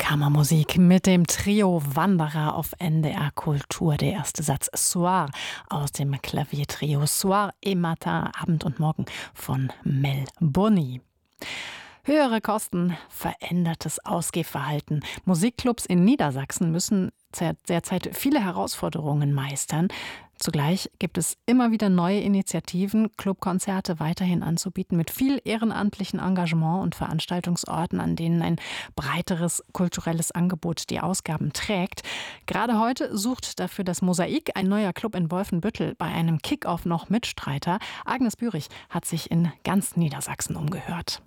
Kammermusik mit dem Trio Wanderer auf NDR Kultur. Der erste Satz Soir aus dem Klaviertrio Soir et Matin, Abend und Morgen von Mel Boni. Höhere Kosten, verändertes Ausgehverhalten. Musikclubs in Niedersachsen müssen derzeit viele Herausforderungen meistern. Zugleich gibt es immer wieder neue Initiativen, Clubkonzerte weiterhin anzubieten mit viel ehrenamtlichem Engagement und Veranstaltungsorten, an denen ein breiteres kulturelles Angebot die Ausgaben trägt. Gerade heute sucht dafür das Mosaik, ein neuer Club in Wolfenbüttel, bei einem Kick-Off noch Mitstreiter. Agnes Bürich hat sich in ganz Niedersachsen umgehört.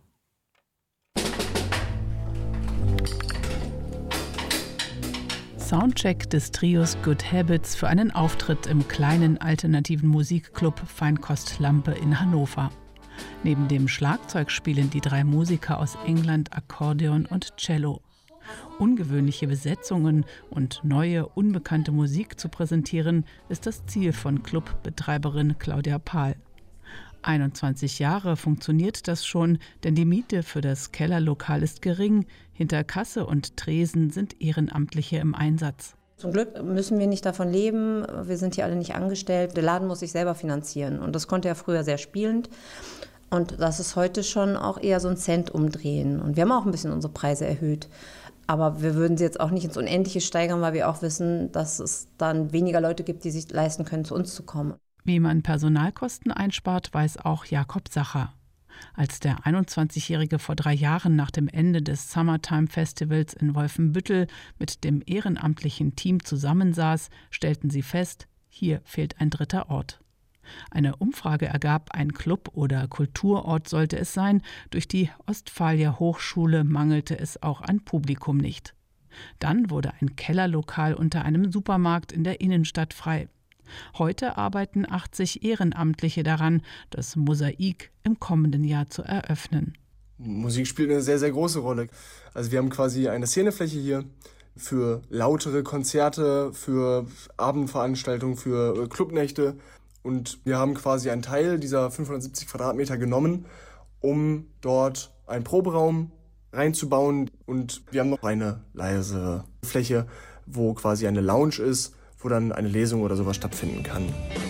Soundcheck des Trios Good Habits für einen Auftritt im kleinen alternativen Musikclub Feinkostlampe in Hannover. Neben dem Schlagzeug spielen die 3 Musiker aus England Akkordeon und Cello. Ungewöhnliche Besetzungen und neue, unbekannte Musik zu präsentieren, ist das Ziel von Clubbetreiberin Claudia Pahl. 21 Jahre funktioniert das schon, denn die Miete für das Kellerlokal ist gering. Hinter Kasse und Tresen sind Ehrenamtliche im Einsatz. Zum Glück müssen wir nicht davon leben. Wir sind hier alle nicht angestellt. Der Laden muss sich selber finanzieren. Und das konnte er früher sehr spielend. Und das ist heute schon auch eher so ein Cent umdrehen. Und wir haben auch ein bisschen unsere Preise erhöht. Aber wir würden sie jetzt auch nicht ins Unendliche steigern, weil wir auch wissen, dass es dann weniger Leute gibt, die sich leisten können, zu uns zu kommen. Wie man Personalkosten einspart, weiß auch Jakob Sacher. Als der 21-Jährige vor 3 Jahren nach dem Ende des Summertime Festivals in Wolfenbüttel mit dem ehrenamtlichen Team zusammensaß, stellten sie fest, hier fehlt ein dritter Ort. Eine Umfrage ergab, ein Club oder Kulturort sollte es sein. Durch die Ostfalia Hochschule mangelte es auch an Publikum nicht. Dann wurde ein Kellerlokal unter einem Supermarkt in der Innenstadt frei. Heute arbeiten 80 Ehrenamtliche daran, das Mosaik im kommenden Jahr zu eröffnen. Musik spielt eine sehr, sehr große Rolle. Also wir haben quasi eine Szenefläche hier für lautere Konzerte, für Abendveranstaltungen, für Clubnächte. Und wir haben quasi einen Teil dieser 570 Quadratmeter genommen, um dort einen Proberaum reinzubauen. Und wir haben noch eine leise Fläche, wo quasi eine Lounge ist, wo dann eine Lesung oder sowas stattfinden kann.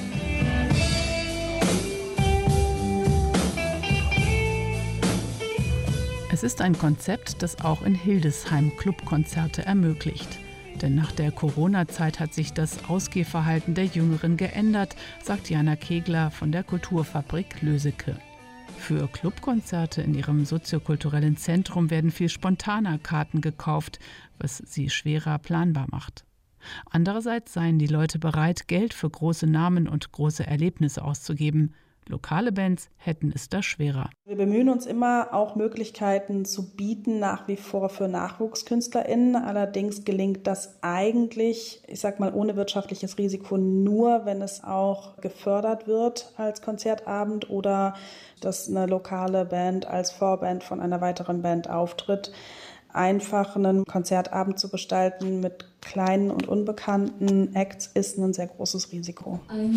Es ist ein Konzept, das auch in Hildesheim Clubkonzerte ermöglicht. Denn nach der Corona-Zeit hat sich das Ausgehverhalten der Jüngeren geändert, sagt Jana Kegler von der Kulturfabrik Löseke. Für Clubkonzerte in ihrem soziokulturellen Zentrum werden viel spontaner Karten gekauft, was sie schwerer planbar macht. Andererseits seien die Leute bereit, Geld für große Namen und große Erlebnisse auszugeben. Lokale Bands hätten es da schwerer. Wir bemühen uns immer, auch Möglichkeiten zu bieten, nach wie vor für NachwuchskünstlerInnen. Allerdings gelingt das eigentlich, ich sag mal, ohne wirtschaftliches Risiko nur, wenn es auch gefördert wird als Konzertabend oder dass eine lokale Band als Vorband von einer weiteren Band auftritt. Einfach einen Konzertabend zu gestalten mit kleinen und unbekannten Acts ist ein sehr großes Risiko.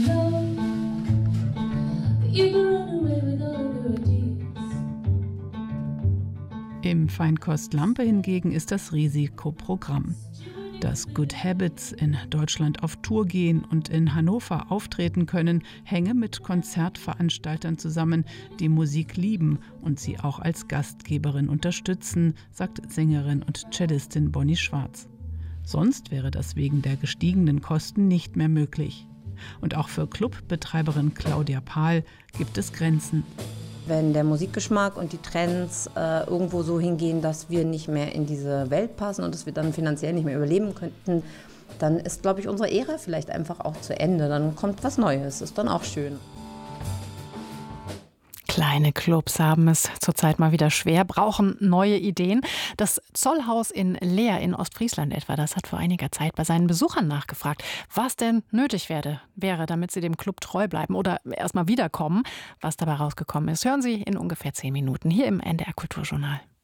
Im Feinkostlampe hingegen ist das Risikoprogramm. Dass Good Habits in Deutschland auf Tour gehen und in Hannover auftreten können, hänge mit Konzertveranstaltern zusammen, die Musik lieben und sie auch als Gastgeberin unterstützen, sagt Sängerin und Cellistin Bonnie Schwarz. Sonst wäre das wegen der gestiegenen Kosten nicht mehr möglich. Und auch für Clubbetreiberin Claudia Pahl gibt es Grenzen. Wenn der Musikgeschmack und die Trends irgendwo so hingehen, dass wir nicht mehr in diese Welt passen und dass wir dann finanziell nicht mehr überleben könnten, dann ist, glaube ich, unsere Ära vielleicht einfach auch zu Ende. Dann kommt was Neues, ist dann auch schön. Kleine Clubs haben es zurzeit mal wieder schwer, brauchen neue Ideen. Das Zollhaus in Leer in Ostfriesland etwa, das hat vor einiger Zeit bei seinen Besuchern nachgefragt, was denn nötig wäre, damit sie dem Club treu bleiben oder erst mal wiederkommen. Was dabei rausgekommen ist, hören Sie in ungefähr 10 Minuten hier im NDR Kulturjournal.